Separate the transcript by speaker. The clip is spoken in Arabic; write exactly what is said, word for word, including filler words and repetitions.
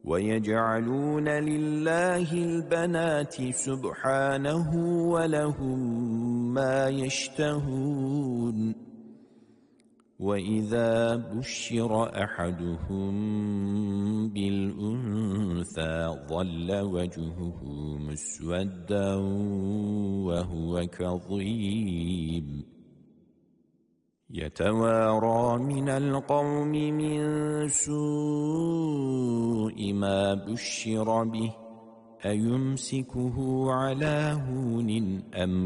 Speaker 1: ويجعلون لله البنات سبحانه ولهم ما يشتهون وإذا بشر أحدهم بالأنثى ظل وجهه مسودا وهو كظيم يتوارى من القوم من سوء ما بشر به أيمسكه على هون أم